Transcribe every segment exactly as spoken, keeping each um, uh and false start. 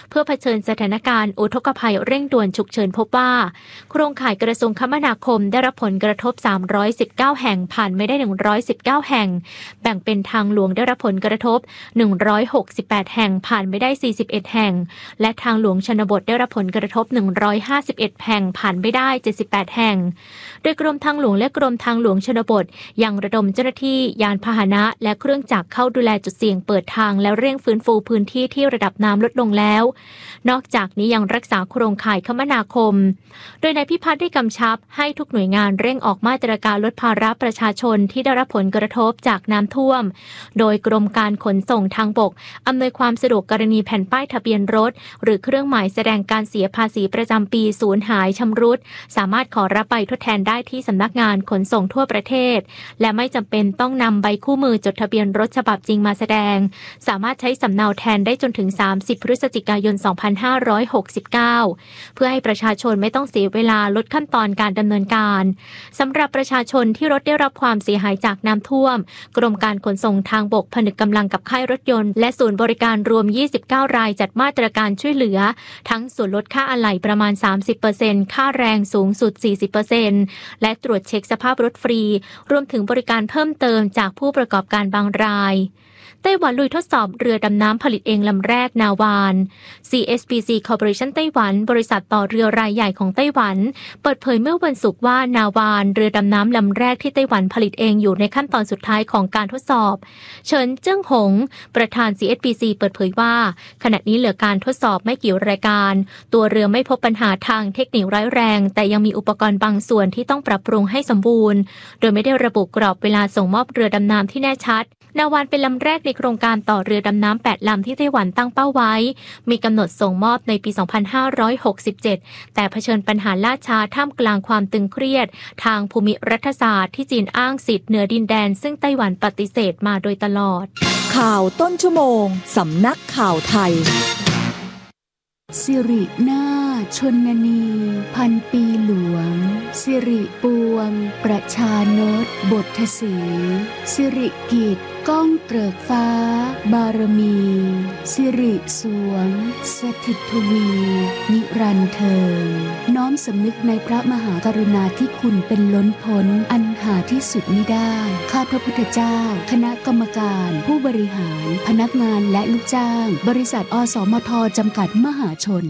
เพื่อเผชิญสถานการณ์อุทกภัยเร่งด่วนฉุกเฉินพบว่าโครงข่ายกระทรวงคมนาคมได้รับผลกระทบสามร้อยสิบเก้าแห่งผ่านไม่ได้หนึ่งร้อยสิบเก้าแห่งแบ่งเป็นทางหลวงได้รับผลกระทบหนึ่งร้อยหกสิบแปดแห่งผ่านไม่ได้สี่สิบเอ็ดแห่งและทางหลวงชนบทได้รับผลกระทบหนึ่งร้อยห้าสิบเอ็ดแห่งผ่านไม่ได้เจ็ดสิบแปดแห่งโดยกรมทางหลวงและกรมทางหลวงชนบทยังระดมเจ้าหน้าที่ยานพาหนะและเครื่องจักรเข้าดูแลจุดเสี่ยงเปิดทางและเร่งฟื้นฟูพื้นที่ที่ระดับน้ำลดลงแล้วนอกจากนี้ยังรักษาโครงข่ายคมนาคมโดยนายพิพัฒน์ได้กำชับให้ทุกหน่วยงานเร่งออกมาตรการลดภาระประชาชนที่ได้รับผลกระทบจากน้ำท่วมโดยกรมการขนส่งทางบกอำนวยความสะดวกกรณีแผ่นป้ายทะเบียนรถหรือเครื่องหมายแสดงการเสียภาษีประจำปีสูญหายชำรุดสามารถขอรับใบทดแทนได้ที่สำนักงานขนส่งทั่วประเทศและไม่จำเป็นต้องนำใบคู่มือจดทะเบียนรถฉบับจริงมาแสดงสามารถใช้สำเนาแทนได้จนถึงสามสิบพฤศจิกายนสองพันห้าร้อยหกสิบเก้าเพื่อให้ประชาชนไม่ต้องเสียเวลาลดขั้นตอนการดำเนินการสำหรับประชาชนที่รถได้รับความเสียหายจากน้ำท่วมกรมการขนส่งทางบกผนึกกำลังกับค่ายรถยนต์และศูนย์บริการรวมยี่สิบเก้ารายจัดมาตรการช่วยเหลือทั้งส่วนลดค่าอะไหล่ประมาณ สามสิบเปอร์เซ็นต์ ค่าแรงสูงสุด สี่สิบเปอร์เซ็นต์ และตรวจเช็คสภาพรถฟรีรวมถึงบริการเพิ่มเติมจากผู้ประกอบการบางรายไต้หวันลุยทดสอบเรือดำน้ำผลิตเองลำแรกนาวาน ซี เอส พี ซี Corporation ไต้หวันบริษัทต่อเรือรายใหญ่ของไต้หวันเปิดเผยเมื่อวันศุกร์ว่านาวานเรือดำน้ำลำแรกที่ไต้หวันผลิตเองอยู่ในขั้นตอนสุดท้ายของการทดสอบเฉินเจิ้งหงประธาน ซี เอส พี ซี เปิดเผยว่าขณะนี้เหลือการทดสอบไม่กี่รายการตัวเรือไม่พบปัญหาทางเทคนิคร้ายแรงแต่ยังมีอุปกรณ์บางส่วนที่ต้องปรับปรุงให้สมบูรณ์โดยไม่ได้ระบุกรอบเวลาส่งมอบเรือดำน้ำที่แน่ชัดนาวานเป็นลำแรกในโครงการต่อเรือดำน้ำแปดลำที่ไต้หวันตั้งเป้าไว้มีกำหนดส่งมอบในปีสองพันห้าร้อยหกสิบเจ็ดแต่เผชิญปัญหาล่าช้าท่ามกลางความตึงเครียดทางภูมิรัฐศาสตร์ที่จีนอ้างสิทธิ์เหนือดินแดนซึ่งไต้หวันปฏิเสธมาโดยตลอดข่าวต้นชั่วโมงสำนักข่าวไทยสิรินาถชนนีพันปีหลวงสิริปวงประชานตบทสีสิริกิจก้องเกริกฟ้าบารมีสิริสวงสถิตทวีนิรันดร์เทิงน้อมสำนึกในพระมหากรุณาธิคุณเป็นล้นพ้นอันหาที่สุดมิได้ข้าพระพุทธเจ้าคณะกรรมการผู้บริหารพนักงานและลูกจ้างบริษัทอสมทจำกัดมหาชน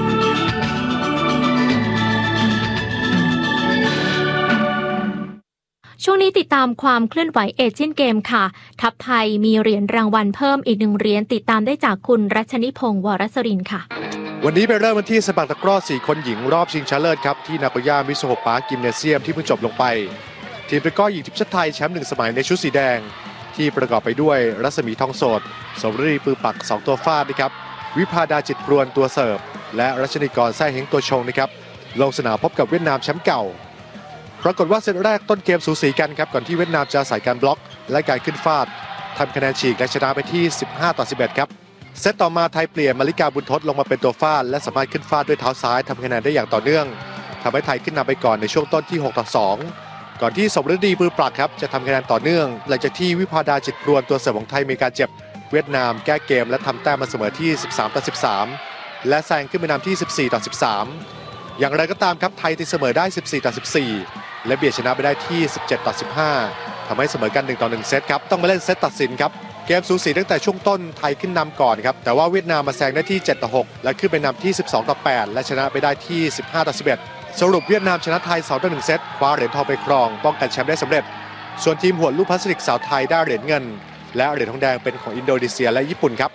ช่วงนี้ติดตามความเคลื่อนไหวเอเชียนเกมค่ะทัพไทยมีเหรียญรางวัลเพิ่มอีกหนึ่งเหรียญติดตามได้จากคุณรัชนิพงษ์วรสรินทร์ค่ะวันนี้ไปเริ่มกันที่สปักตะกร้อสี่คนหญิงรอบชิงชนะเลิศครับที่นาโกย่ามิโซโฮปาร์คยิมเนเซียมที่เพิ่งจบลงไปทีมตะกร้อหญิงทีมชาติไทยแชมป์หนึ่งสมัยในชุดสีแดงที่ประกอบไปด้วยรัศมีทองโสดสมฤดีปือปักสองตัวฟาดนะครับวิภาดาจิตพรวนตัวเสิร์ฟและรัชนิกรแซ่เฮงตัวชงนะครับลงสนามพบกับเวียดนามแชมป์เก่าปรากฏว่าเซตแรกต้นเกมสูสีกันครับก่อนที่เวียดนามจะใส่การบล็อกและการขึ้นฟาดทำคะแนนฉีกและชนะไปที่สิบห้าต่อสิบเอ็ดครับเซตต่อมาไทยเปลี่ยนมาริกาบุญทศลงมาเป็นตัวฟาดและสามารถขึ้นฟาดด้วยเท้าซ้ายทำคะแนนได้อย่างต่อเนื่องทำให้ไทยขึ้นนำไปก่อนในช่วงต้นที่หกต่อสองก่อนที่สมฤดีปือปลักครับจะทำคะแนนต่อเนื่องหลังจากที่วิภาดาจิตพรวนตัวเสิร์ฟของไทยมีการเจ็บเวียดนามแก้เกมและทำแต้มมาเสมอที่สิบสามต่อสิบสามและแซงขึ้นไปนำที่สิบสี่ต่อสิบสามอย่างไรก็ตามครับไทยตีเสมอได้สิบสี่ต่อสิบสี่และเบียดชนะไปได้ที่สิบเจ็ดต่อสิบห้าทำให้เสมอกันหนึ่งต่อหนึ่งเซตครับต้องมาเล่นเซตตัดสินครับเกมสูสีตั้งแต่ช่วงต้นไทยขึ้นนำก่อนครับแต่ว่าเวียดนามมาแซงได้ที่เจ็ดต่อหกและขึ้นไปนำที่สิบสองต่อแปดและชนะไปได้ที่สิบห้าต่อสิบเอ็ดสรุปเวียดนามชนะไทยสองต่อหนึ่งเซตคว้าเหรียญทองไปครองป้องกันแชมป์ได้สำเร็จส่วนทีมหวดลูกพลาสติกสาวไทยได้เหรียญเงินและเหรียญทองแดงเป็นของอินโดนีเซียและญี่ปุ่นครับ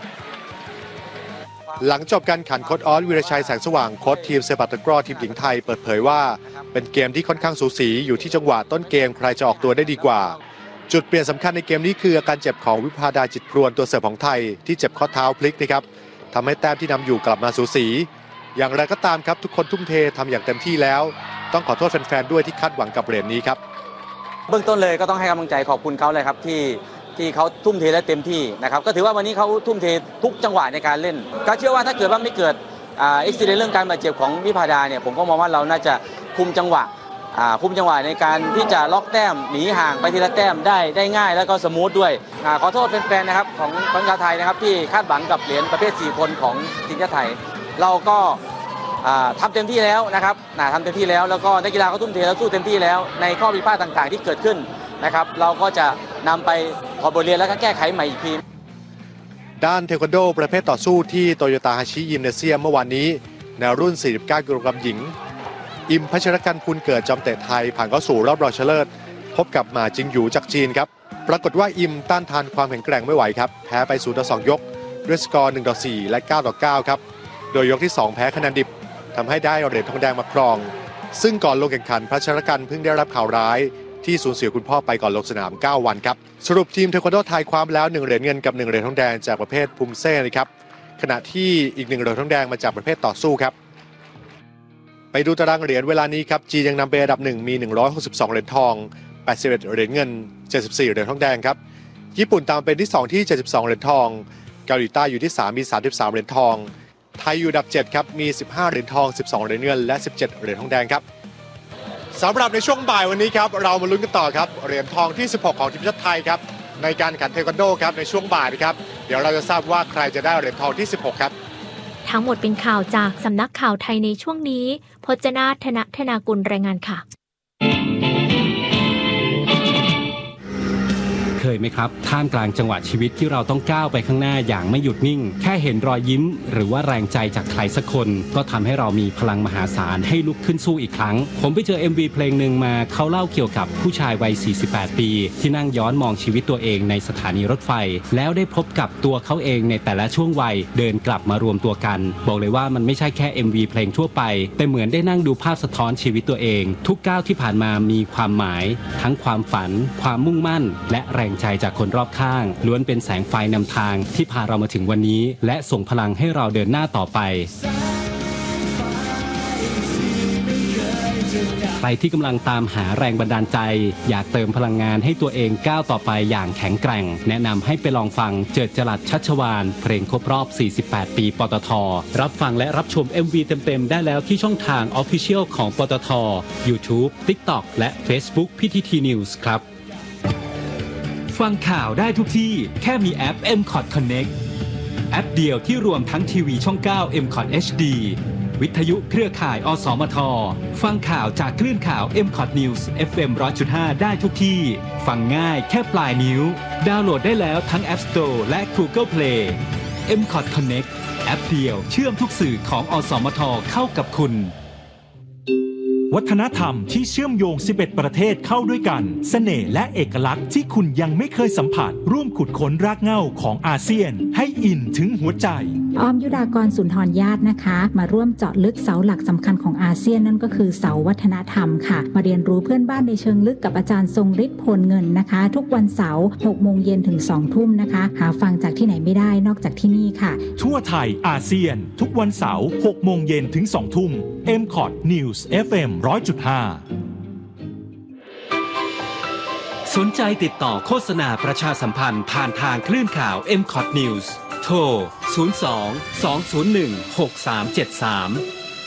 หลังจบการแข่งขันโค้ชออสวีรชัยแสงสว่างโค้ชทีมเซปักตะกร้อทีมหญิงไทยเปิดเผยว่าเป็นเกมที่ค่อนข้างสูสีอยู่ที่จังหวะต้นเกมใครจะออกตัวได้ดีกว่าจุดเปลี่ยนสำคัญในเกมนี้คืออาการเจ็บของวิภาดาจิตพรวนตัวเสิร์ฟของไทยที่เจ็บข้อเท้าพลิกนะครับทำให้แต้มที่นำอยู่กลับมาสูสีอย่างไรก็ตามครับทุกคนทุ่มเททำอย่างเต็มที่แล้วต้องขอโทษแฟนๆด้วยที่คาดหวังกับเหรียญนี้ครับเบื้องต้นเลยก็ต้องให้กำลังใจขอบคุณเขาเลยครับที่ที่เขาทุ่มเทและเต็มที่นะครับก็ถือว่าวันนี้เขาทุ่มเททุกจังหวะในการเล่นก็เชื่อว่าถ้าเกิดว่าไม่เกิดอ่าอุบิเหตุเรื่องการบาดเจ็บของวิภาดาเนี่ยผมก็มองว่าเราน่าจะคุมจังหวะคุมจังหวะในการที่จะล็อกแต้มหนีห่างไปทีละแต้มได้ได้ง่ายแล้วก็สมูทด้วยขอโทษแฟนๆนะครับของคนชาวไทยนะครับที่คาดหวังกับเหรียญประเภทสี่คนของทีมชาติไทยเราก็ทำเต็มที่แล้วนะครับทำเต็มที่แล้วแล้วก็นักกีฬาก็ทุ่มเทแล้วสู้เต็มที่แล้วในข้อผิดพลาดต่างๆที่เกิดขึ้นนะครับเราก็จะนำไปถอดบทเรียนแล้วก็แก้ไขใหม่อีกทีด้านเทควันโดประเภทต่อสู้ที่โตโยต้าฮาชิยิมเนเซียมเมื่อวานนี้ในรุ่นสี่สิบเก้ากิโลกรัมหญิงอิมพัชรกันพูลเกิดจอมเตะไทยผ่านเข้าสู่รอบรองชนะเลิศพบกับหมาจิงหยูจากจีนครับปรากฏว่าอิมต้านทานความแข็งแกร่งไม่ไหวครับแพ้ไปศูนย์ต่อสองยกด้วยสกอร์หนึ่งต่อสี่และเก้าต่อเก้าครับโดยยกที่สองแพ้คะแนนดิบทำให้ได้เหรียญทองแดงมาครองซึ่งก่อนลงแข่งขันพัชรกันเพิ่งได้รับข่าวร้ายที่สูญเสียคุณพ่อไปก่อนลงสนามเก้าวันครับสรุปทีมเทควันโดไทยคว้าแล้วหนึ่งเหรียญเงินกับหนึ่งเหรียญทองแดงจากประเภทภูมิเซ่นะครับขณะที่อีกหนึ่งเหรียญทองแดงมาจากประเภทต่อสู้ครับไปดูตารางเหรียญเวลานี้ครับจีนยังนำเป็นอันดับหนึ่งมีหนึ่งร้อยหกสิบสองเหรียญทองแปดสิบเอ็ดเหรียญเงินเจ็ดสิบสี่เหรียญทองแดงครับญี่ปุ่นตามเป็นที่สองที่เจ็ดสิบสองเหรียญทองเกาหลีใต้อยู่ที่สามมีสามสิบสามเหรียญทองไทยอยู่อันดับเจ็ดครับมีสิบห้าเหรียญทองสิบสองเหรียญเงินและสิบเจ็ดเหรียญทองแดงครับสำหรับในช่วงบ่ายวันนี้ครับเรามาลุ้นกันต่อครับเหรียญทองที่สิบหกของทีมชาติไทยครับในการแข่งขันเทควันโดครับในช่วงบ่ายนะครับเดี๋ยวเราจะทราบว่าใครจะได้เหรียญทองที่สิบหกครับทั้งหมดเป็นข่าวจากสำนักข่าวไทยในช่วงนี้พจนาถ ธนธนากุลรายงานค่ะเคยไหมครับท่ามกลางจังหวะชีวิตที่เราต้องก้าวไปข้างหน้าอย่างไม่หยุดนิ่งแค่เห็นรอยยิ้มหรือว่าแรงใจจากใครสักคนก็ทำให้เรามีพลังมหาศาลให้ลุกขึ้นสู้อีกครั้งผมไปเจอ เอ็ม วี เพลงหนึ่งมาเขาเล่าเกี่ยวกับผู้ชายวัยสี่สิบแปดปีที่นั่งย้อนมองชีวิตตัวเองในสถานีรถไฟแล้วได้พบกับตัวเขาเองในแต่ละช่วงวัยเดินกลับมารวมตัวกันบอกเลยว่ามันไม่ใช่แค่ เอ็ม วี เพลงทั่วไปแต่เหมือนได้นั่งดูภาพสะท้อนชีวิตตัวเองทุกก้าวที่ผ่านมามีความหมายทั้งความฝันความมุ่งมั่นและแรงใจจากคนรอบข้างล้วนเป็นแสงไฟนำทางที่พาเรามาถึงวันนี้และส่งพลังให้เราเดินหน้าต่อไปใครที่กำลังตามหาแรงบันดาลใจอยากเติมพลังงานให้ตัวเองก้าวต่อไปอย่างแข็งแกร่งแนะนำให้ไปลองฟังเจิดจรัสชัชวาลเพลงครบรอบสี่สิบแปดปีปตท.รับฟังและรับชม เอ็ม วี เต็มๆได้แล้วที่ช่องทาง Official ของปตท. YouTube TikTok และ Facebook พี ที ที News ครับฟังข่าวได้ทุกที่แค่มีแอป เอ็ม คอท Connect แอปเดียวที่รวมทั้งทีวีช่องเก้า เอ็ม คอท เอช ดี วิทยุเครือข่าย อสมท ฟังข่าวจากคลื่นข่าว เอ็ม คอท News เอฟ เอ็ม หนึ่งร้อยจุดห้า ได้ทุกที่ฟังง่ายแค่ปลายนิ้วดาวน์โหลดได้แล้วทั้ง App Store และ Google Play เอ็ม คอท Connect แอปเดียวเชื่อมทุกสื่อของอสมทเข้ากับคุณวัฒนธรรมที่เชื่อมโยงสิบเอ็ดประเทศเข้าด้วยกันเสน่ห์และเอกลักษณ์ที่คุณยังไม่เคยสัมผัสร่วมขุดค้นรากเหง้าของอาเซียนให้อินถึงหัวใจอ้อมยุดากรสุนทรญาตินะคะมาร่วมเจาะลึกเสาหลักสำคัญของอาเซียนนั่นก็คือเสาวัฒนธรรมค่ะมาเรียนรู้เพื่อนบ้านในเชิงลึกกับอาจารย์ทรงฤทธิ์พลเงินนะคะทุกวันเสาร์หกโมงเย็นถึงสองทุ่มนะคะหาฟังจากที่ไหนไม่ได้นอกจากที่นี่ค่ะทั่วไทยอาเซียนทุกวันเสาร์หกโมงเย็นถึงสองทุ่ม เอ็ม คอท News เอฟ เอ็ม หนึ่งร้อยจุดห้าสนใจติดต่อโฆษณาประชาสัมพันธ์ผ่านทางคลื่นข่าว เอ็ม คอท News โทร ศูนย์ สอง สอง ศูนย์ หนึ่ง หก สาม เจ็ด สาม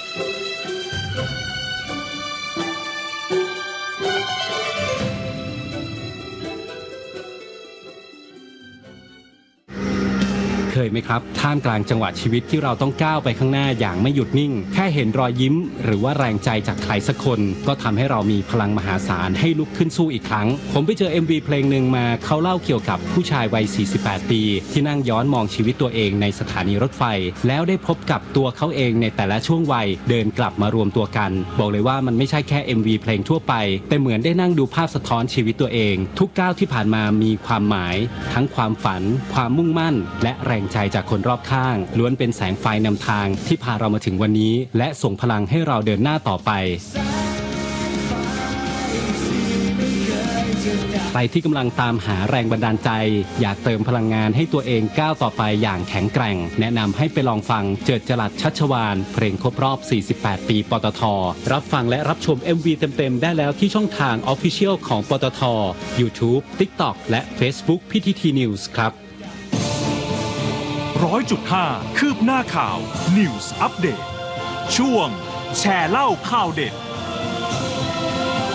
เคยไหมครับท่ามกลางจังหวะชีวิตที่เราต้องก้าวไปข้างหน้าอย่างไม่หยุดนิ่งแค่เห็นรอยยิ้มหรือว่าแรงใจจากใครสักคนก็ทำให้เรามีพลังมหาศาลให้ลุกขึ้นสู้อีกครั้งผมไปเจอ เอ็ม วี เพลงหนึ่งมาเขาเล่าเกี่ยวกับผู้ชายวัยสี่สิบแปดปีที่นั่งย้อนมองชีวิตตัวเองในสถานีรถไฟแล้วได้พบกับตัวเขาเองในแต่ละช่วงวัยเดินกลับมารวมตัวกันบอกเลยว่ามันไม่ใช่แค่ เอ็ม วี เพลงทั่วไปแต่เหมือนได้นั่งดูภาพสะท้อนชีวิตตัวเองทุกก้าวที่ผ่านมามีความหมายทั้งความฝันความมุ่งมั่นและแรงใจจากคนรอบข้างล้วนเป็นแสงไฟนำทางที่พาเรามาถึงวันนี้และส่งพลังให้เราเดินหน้าต่อไปใครที่กำลังตามหาแรงบันดาลใจอยากเติมพลังงานให้ตัวเองก้าวต่อไปอย่างแข็งแกร่งแนะนำให้ไปลองฟังเจิดจรัสชัชวาลเพลงครบรอบสี่สิบแปดปีปตท.รับฟังและรับชม เอ็ม วี เต็มๆได้แล้วที่ช่องทาง Official ของปตท. YouTube TikTok และ Facebook พี ที ที News ครับร้อยจุดห้าคืบหน้าข่าว News Update ช่วงแชร์เล่าข่าวเด็ด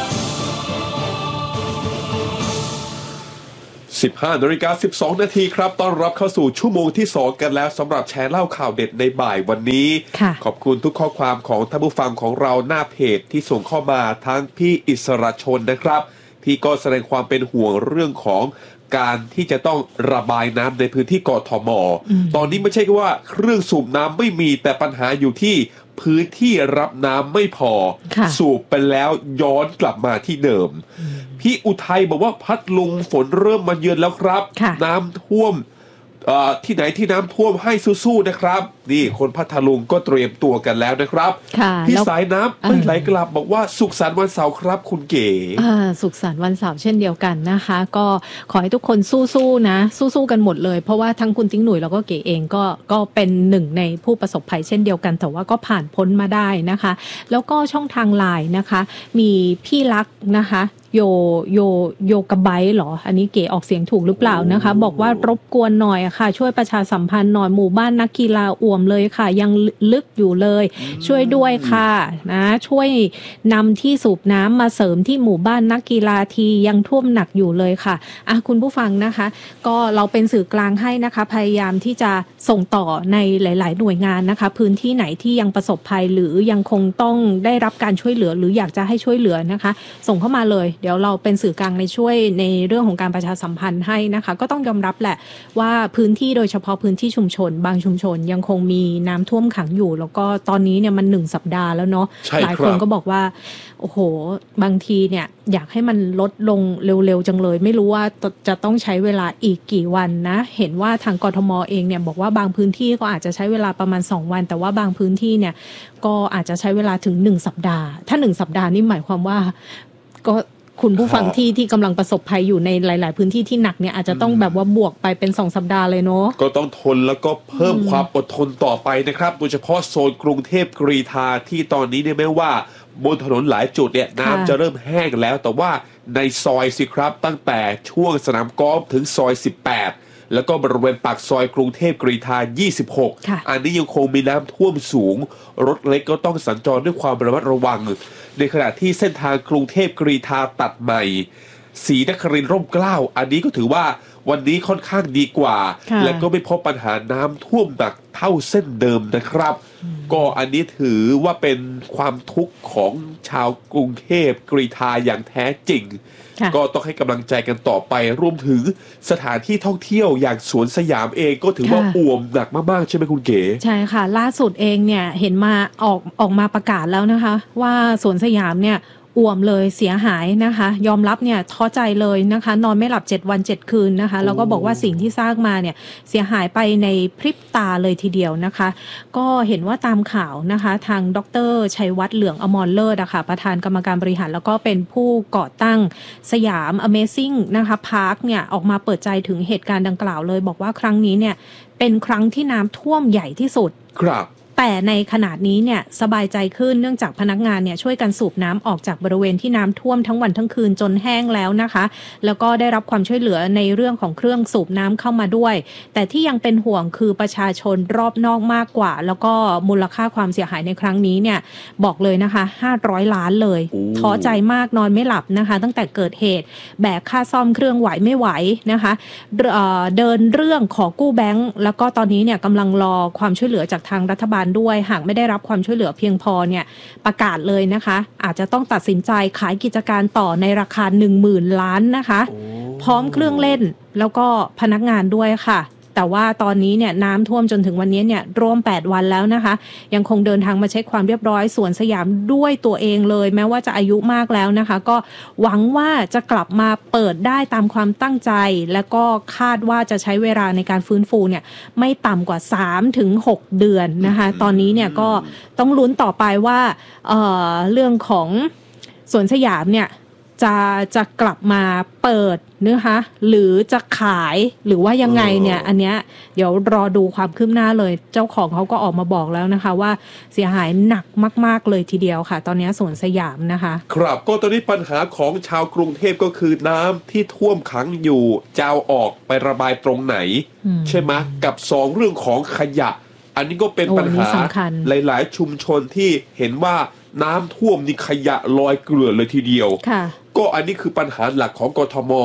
สิบห้านาฬิกาสิบสองนาทีครับต้อนรับเข้าสู่ชั่วโมงที่สองกันแล้วสำหรับแชร์เล่าข่าวเด็ดในบ่ายวันนี้ขอบคุณทุกข้อความของท่านผู้ฟังของเราหน้าเพจที่ส่งเข้ามาทั้งพี่อิสระชนนะครับที่ก็แสดงความเป็นห่วงเรื่องของการที่จะต้องระบายน้ำในพื้นที่กทม.ตอนนี้ไม่ใช่ว่าเครื่องสูบน้ำไม่มีแต่ปัญหาอยู่ที่พื้นที่รับน้ำไม่พอสูบไปแล้วย้อนกลับมาที่เดิมพี่อุทัยบอกว่าพัดลุงฝนเริ่มมาเยือนแล้วครับน้ำท่วมที่ไหนที่น้ำท่วมให้สู้ๆนะครับนี่คนพัทลุงก็เตรียมตัวกันแล้วนะครับพี่สายน้ำไม่ไหลกลับบอกว่าสุขสันต์วันเสาร์ครับคุณเก๋สุขสันต์วันเสาร์เช่นเดียวกันนะคะก็ขอให้ทุกคนสู้ๆนะสู้ๆกันหมดเลยเพราะว่าทั้งคุณติ๊งหนุ่ยแล้วก็เก๋เองก็ก็เป็นหนึ่งในผู้ประสบภัยเช่นเดียวกันแต่ว่าก็ผ่านพ้นมาได้นะคะแล้วก็ช่องทางไลน์นะคะมีพี่รักนะคะโยโยโยกะไบเหรออันนี้เก๋ออกเสียงถูกหรือเปล่านะคะบอกว่ารบกวนหน่อยค่ะช่วยประชาสัมพันธ์หน่อยหมู่บ้านนักกีฬาอ่วมเลยค่ะยังลึกอยู่เลยช่วยด้วยค่ะนะช่วยนำที่สูบน้ำมาเสริมที่หมู่บ้านนักกีฬาทียังท่วมหนักอยู่เลยค่ะอ่ะคุณผู้ฟังนะคะก็เราเป็นสื่อกลางให้นะคะพยายามที่จะส่งต่อในหลายๆหน่วยงานนะคะพื้นที่ไหนที่ยังประสบภัยหรือยังคงต้องได้รับการช่วยเหลือหรืออยากจะให้ช่วยเหลือนะคะส่งเข้ามาเลยเดี๋ยวเราเป็นสื่อกลางในช่วยในเรื่องของการประชาสัมพันธ์ให้นะคะก็ต้องยอมรับแหละว่าพื้นที่โดยเฉพาะพื้นที่ชุมชนบางชุมชนยังคงมีน้ำท่วมขังอยู่แล้วก็ตอนนี้เนี่ยมันหนึ่งสัปดาห์แล้วเนาะหลายคนก็บอกว่าโอ้โหบางทีเนี่ยอยากให้มันลดลงเร็วๆจังเลยไม่รู้ว่าจะต้องใช้เวลาอีกกี่วันนะเห็นว่าทางกทม.เองเนี่ยบอกว่าบางพื้นที่ก็อาจจะใช้เวลาประมาณสองวันแต่ว่าบางพื้นที่เนี่ยก็อาจจะใช้เวลาถึงหนึ่งสัปดาห์ถ้าหนึ่งสัปดาห์นี่หมายความว่าก็คุณผู้ฟังที่ที่กำลังประสบภัยอยู่ในหลายๆพื้นที่ที่หนักเนี่ยอาจจะต้องแบบว่าบวกไปเป็นสองสัปดาห์เลยเนาะก็ต้องทนแล้วก็เพิ่มความอดทนต่อไปนะครับโดยเฉพาะโซนกรุงเทพกรีฑาที่ตอนนี้เนี่ยไม่ว่าบนถนนหลายจุดเนี่ยน้ำจะเริ่มแห้งแล้วแต่ว่าในซอยสิครับตั้งแต่ช่วงสนามกอล์ฟถึงซอยสิบแปดแล้วก็บริเวณปากซอยกรุงเทพกรีฑายี่สิบหกอันนี้ยังคงมีน้ำท่วมสูงรถเล็กก็ต้องสัญจรด้วยความระมัดระวังในขณะที่เส้นทางกรุงเทพกรีฑาตัดใหม่ศรีนครินทร์ร่มเกล้าอันนี้ก็ถือว่าวันนี้ค่อนข้างดีกว่าและก็ไม่พบปัญหาน้ำท่วมหนักเท่าเส้นเดิมนะครับก็อันนี้ถือว่าเป็นความทุกข์ของชาวกรุงเทพกรีฑาอย่างแท้จริงก็ต้องให้กำลังใจกันต่อไปรวมถึงสถานที่ท่องเที่ยวอย่างสวนสยามเองก็ถือว่าอ่วมหนักมากๆใช่ไหมคุณเก๋ใช่ค่ะล่าสุดเองเนี่ยเห็นมาออกออกมาประกาศแล้วนะคะว่าสวนสยามเนี่ยอ่วมเลยเสียหายนะคะยอมรับเนี่ยท้อใจเลยนะคะนอนไม่หลับเจ็ดวันเจ็ดคืนนะคะแล้วก็บอกว่าสิ่งที่สร้างมาเนี่ยเสียหายไปในพริบตาเลยทีเดียวนะคะก็เห็นว่าตามข่าวนะคะทางดร.ชัยวัฒน์เหลืองอมรเลิศนะคะประธานกรรมการบริหารแล้วก็เป็นผู้ก่อตั้งสยาม Amazing นะคะพาร์คเนี่ยออกมาเปิดใจถึงเหตุการณ์ดังกล่าวเลยบอกว่าครั้งนี้เนี่ยเป็นครั้งที่น้ำท่วมใหญ่ที่สุดครับแต่ในขนาดนี้เนี่ยสบายใจขึ้นเนื่องจากพนักงานเนี่ยช่วยกันสูบน้ำออกจากบริเวณที่น้ำท่วมทั้งวันทั้งคืนจนแห้งแล้วนะคะแล้วก็ได้รับความช่วยเหลือในเรื่องของเครื่องสูบน้ำเข้ามาด้วยแต่ที่ยังเป็นห่วงคือประชาชนรอบนอกมากกว่าแล้วก็มูลค่าความเสียหายในครั้งนี้เนี่ยบอกเลยนะคะห้าร้อยล้านเลยท้อใจมากนอนไม่หลับนะคะตั้งแต่เกิดเหตุแบกค่าซ่อมเครื่องไหวไม่ไหวนะคะเอ่อเดินเรื่องขอกู้แบงค์แล้วก็ตอนนี้เนี่ยกำลังรอความช่วยเหลือจากทางรัฐบาลด้วยหากไม่ได้รับความช่วยเหลือเพียงพอเนี่ยประกาศเลยนะคะอาจจะต้องตัดสินใจขายกิจการต่อในราคา หนึ่งหมื่น ล้านนะคะพร้อมเครื่องเล่นแล้วก็พนักงานด้วยค่ะแต่ว่าตอนนี้เนี่ยน้ำท่วมจนถึงวันนี้เนี่ยร่วมแปดวันแล้วนะคะยังคงเดินทางมาเช็คความเรียบร้อยสวนสยามด้วยตัวเองเลยแม้ว่าจะอายุมากแล้วนะคะก็หวังว่าจะกลับมาเปิดได้ตามความตั้งใจและก็คาดว่าจะใช้เวลาในการฟื้นฟูเนี่ยไม่ต่ำกว่า สามถึงหก เดือนนะคะตอนนี้เนี่ยก็ต้องลุ้นต่อไปว่า เอ่อ เรื่องของสวนสยามเนี่ยจะจะกลับมาเปิดนะคะหรือจะขายหรือว่ายังไงเนี่ยอันเนี้ยเดี๋ยวรอดูความคืบหน้าเลยเจ้าของเขาก็ออกมาบอกแล้วนะคะว่าเสียหายหนักมากๆเลยทีเดียวค่ะตอนนี้สวนสยามนะคะครับก็ตอนนี้ปัญหาของชาวกรุงเทพก็คือน้ำที่ท่วมขังอยู่จะเอาออกไประบายตรงไหนใช่ไหมกับสองเรื่องของขยะอันนี้ก็เป็นปัญหาหลายๆชุมชนที่เห็นว่าน้ำท่วมนี่ขยะลอยเกลื่อนเลยทีเดียวก็อันนี้คือปัญหาหลักของกทม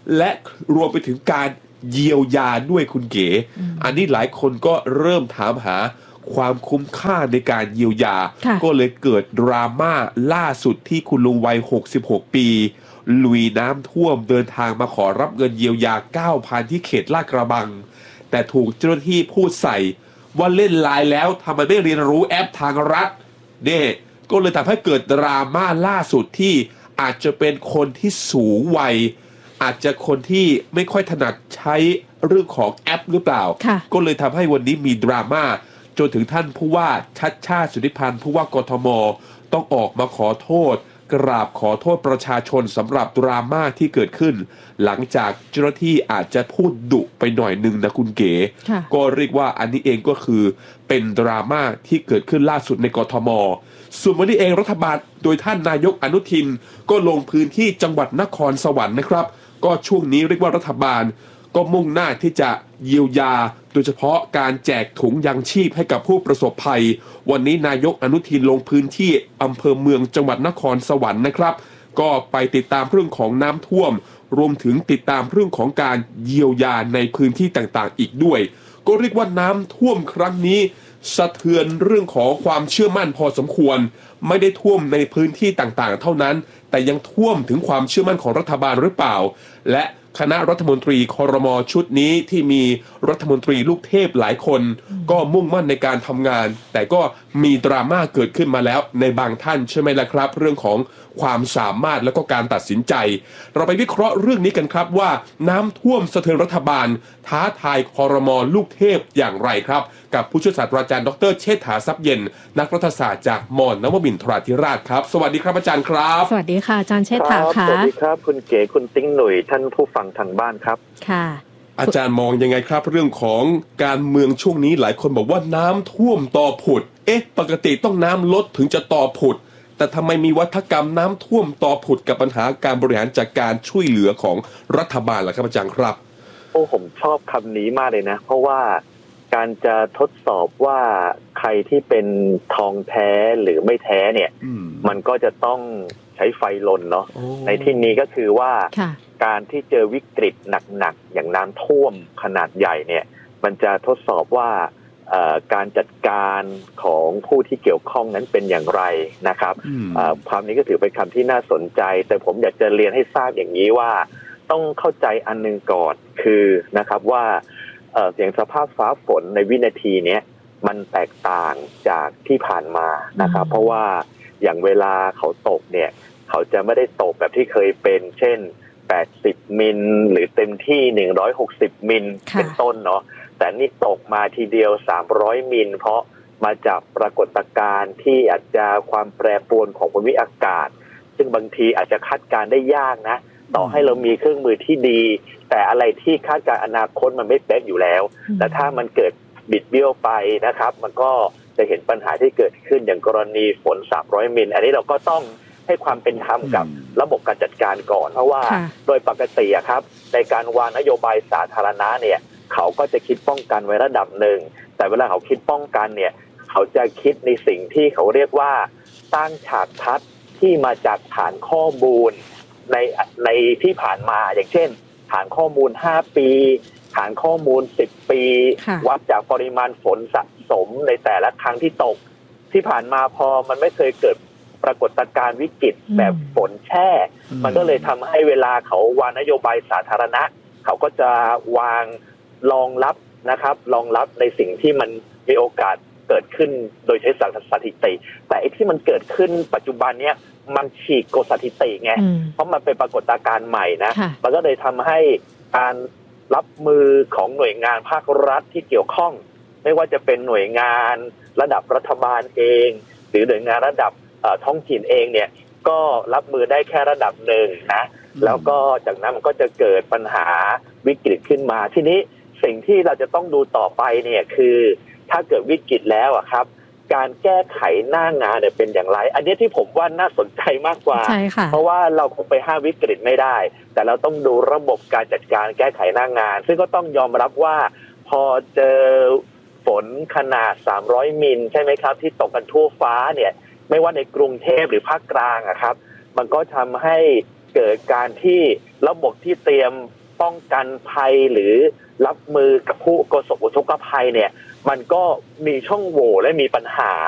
และรวมไปถึงการเยียวยาด้วยคุณเก๋อันนี้หลายคนก็เริ่มถามหาความคุ้มค่าในการเยียวยาก็เลยเกิดดราม่าล่าสุดที่คุณลุงวัยหกสิบหกปีลุยน้ำท่วมเดินทางมาขอรับเงินเยียวยา เก้าพัน ที่เขตลาดกระบังแต่ถูกเจ้าหน้าที่พูดใส่ว่าเล่นไลน์แล้วทำไมไม่เรียนรู้แอปทางรัฐเนี่ยก็เลยทำให้เกิดดราม่าล่าสุดที่อาจจะเป็นคนที่สูงวัยอาจจะคนที่ไม่ค่อยถนัดใช้เรื่องของแอปหรือเปล่าก็เลยทำให้วันนี้มีดราม่าจนถึงท่านผู้ว่าชัชชาติสิทธิพันธ์ผู้ว่ากทมต้องออกมาขอโทษกราบขอโทษประชาชนสำหรับดราม่าที่เกิดขึ้นหลังจากเจ้าหน้าที่อาจจะพูดดุไปหน่อยนึงนะคุณเก๋ก็เรียกว่าอันนี้เองก็คือเป็นดราม่าที่เกิดขึ้นล่าสุดในกทมส่วนวันนี้เองรัฐบาลโดยท่านนายกอนุทินก็ลงพื้นที่จังหวัดนครสวรรค์นะครับก็ช่วงนี้เรียกว่ารัฐบาลก็มุ่งหน้าที่จะเยียวยาโดยเฉพาะการแจกถุงยังชีพให้กับผู้ประสบภัยวันนี้นายกอนุทินลงพื้นที่อำเภอเมืองจังหวัดนครสวรรค์นะครับก็ไปติดตามเรื่องของน้ำท่วมรวมถึงติดตามเรื่องของการเยียวยาในพื้นที่ต่างๆอีกด้วยก็เรียกว่าน้ำท่วมครั้งนี้สะเทือนเรื่องของความเชื่อมั่นพอสมควรไม่ได้ท่วมในพื้นที่ต่างๆเท่านั้นแต่ยังท่วมถึงความเชื่อมั่นของรัฐบาลหรือเปล่าและคณะรัฐมนตรีครม.ชุดนี้ที่มีรัฐมนตรีลูกเทพหลายคนก็มุ่งมั่นในการทำงานแต่ก็มีดราม่าเกิดขึ้นมาแล้วในบางท่านใช่ไหมล่ะครับเรื่องของความสามารถและก็การตัดสินใจเราไปวิเคราะห์เรื่องนี้กันครับว่าน้ำท่วมสะเทือนรัฐบาลท้าทายครม.ลูกเทพอย่างไรครับกับผู้ช่วยศาสตราจารย์ดร.เชษฐาทรัพย์เย็นนักรัฐศาสตร์จากมอนนวมินทราธิราชครับสวัสดีครับอาจารย์ครับสวัสดีค่ะอาจารย์เชษฐาค่ะสวัสดีครับคุณเก๋คุณติ้งหนุ่ยท่านผู้ฟังทางบ้านครับค่ะอาจารย์มองยังไงครับเรื่องของการเมืองช่วงนี้หลายคนบอกว่าน้ำท่วมต่อผุดเอ๊ะปกติต้องน้ำลดถึงจะต่อผุดแต่ทำไมมีวัฒกรรมน้ำท่วมต่อผุดกับปัญหาการบริหารจัดการช่วยเหลือของรัฐบาลล่ะครับอาจารย์ครับโอ้ผมชอบคำนี้มากเลยนะเพราะว่าการจะทดสอบว่าใครที่เป็นทองแท้หรือไม่แท้เนี่ยมันก็จะต้องใช้ไฟลนเนาะในที่นี้ก็คือว่าการที่เจอวิกฤตหนักๆอย่างน้ำท่วมขนาดใหญ่เนี่ยมันจะทดสอบว่าการจัดการของผู้ที่เกี่ยวข้องนั้นเป็นอย่างไรนะครับความนี้ก็ถือเป็นคำที่น่าสนใจแต่ผมอยากจะเรียนให้ทราบอย่างนี้ว่าต้องเข้าใจอันนึงก่อนคือนะครับว่าเสียงสภาพฟ้าฝนในวินาทีนี้มันแตกต่างจากที่ผ่านมานะครับเพราะว่าอย่างเวลาเขาตกเนี่ยเขาจะไม่ได้ตกแบบที่เคยเป็นเช่นแปดสิบมิลหรือเต็มที่หนึ่งร้อยหกสิบมิลเป็นต้นเนาะแต่นี่ตกมาทีเดียวสามร้อยมิลเพราะมาจากปรากฏการณ์ที่อาจจะความแปรปรวนของภูมิอากาศซึ่งบางทีอาจจะคาดการณ์ได้ยากนะต่อให้เรามีเครื่องมือที่ดีแต่อะไรที่คาดการณ์อนาคตมันไม่เป๊ะอยู่แล้วแต่ถ้ามันเกิดบิดเบี้ยวไปนะครับมันก็จะเห็นปัญหาที่เกิดขึ้นอย่างกรณีฝนสามร้อยมิลอันนี้เราก็ต้องให้ความเป็นธรรมกับระบบการจัดการก่อนเพราะว่าโดยปกติครับในการวางนโยบายสาธารณะเนี่ยเขาก็จะคิดป้องกันไว้ระดับหนึ่งแต่เวลาเขาคิดป้องกันเนี่ยเขาจะคิดในสิ่งที่เขาเรียกว่าสร้างฉากทัศน์ที่มาจากฐานข้อมูลในในที่ผ่านมาอย่างเช่นฐานข้อมูลห้าปีฐานข้อมูลสิบปีวัดจากปริมาณฝนสะสมในแต่ละครั้งที่ตกที่ผ่านมาพอมันไม่เคยเกิดปรากฏการณ์วิกฤตแบบฝนแช่มันก็เลยทำให้เวลาเขาวางนโยบายสาธารณะเขาก็จะวางรองรับนะครับรองรับในสิ่งที่มันมีโอกาสเกิดขึ้นโดยใช้สถิติแต่ไอ้ที่มันเกิดขึ้นปัจจุบันเนี้ยมันฉีกกฎสถิติไงเพราะมันเป็นปรากฏการณ์ใหม่นะมันก็เลยทำให้การรับมือของหน่วยงานภาครัฐที่เกี่ยวข้องไม่ว่าจะเป็นหน่วยงานระดับรัฐบาลเองหรือหน่วยงานระดับท้องถิ่นเองเนี่ยก็รับมือได้แค่ระดับหนึ่งนะแล้วก็จากนั้นมันก็จะเกิดปัญหาวิกฤตขึ้นมาทีนี้สิ่งที่เราจะต้องดูต่อไปเนี่ยคือถ้าเกิดวิกฤตแล้วอะครับการแก้ไขหน้างานเนี่ยเป็นอย่างไรอันนี้ที่ผมว่าน่าสนใจมากกว่าเพราะว่าเราคงไปห้ามวิกฤตไม่ได้แต่เราต้องดูระบบการจัดการแก้ไขหน้างานซึ่งก็ต้องยอมรับว่าพอเจอฝนขนาดสามร้อยมิลใช่ไหมครับที่ตกกันทั่วฟ้าเนี่ยไม่ว่าในกรุงเทพหรือภาคกลางอะครับมันก็ทำให้เกิดการที่ระบบที่เตรียมป้องกันภัยหรือรับมือกับผู้ประสบอุทกภัยเนี่ยมันก็มีช่องโหว่และมีปัญหา